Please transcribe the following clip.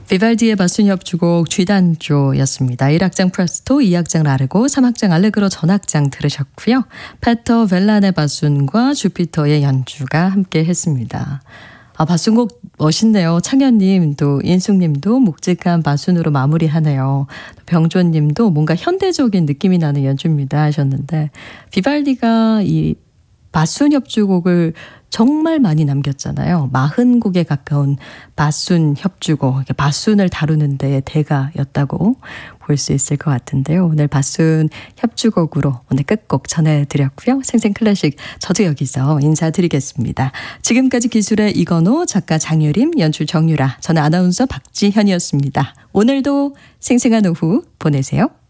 비발디의 바순 협주곡 쥐단조였습니다. 1악장 프레스토, 2악장 라르고, 3악장 알레그로 전악장 들으셨고요. 페터 벨란의 바순과 주피터의 연주가 함께 했습니다. 바순곡 멋있네요. 창현님도 인숙님도 묵직한 바순으로 마무리하네요. 병조님도 뭔가 현대적인 느낌이 나는 연주입니다 하셨는데, 비발디가 이 바순 협주곡을 정말 많이 남겼잖아요. 40곡에 가까운 바순 협주곡, 바순을 다루는 데의 대가였다고 볼 수 있을 것 같은데요. 오늘 바순 협주곡으로 오늘 끝곡 전해드렸고요. 생생클래식 저도 여기서 인사드리겠습니다. 지금까지 기술의 이건호, 작가 장유림, 연출 정유라, 저는 아나운서 박지현이었습니다. 오늘도 생생한 오후 보내세요.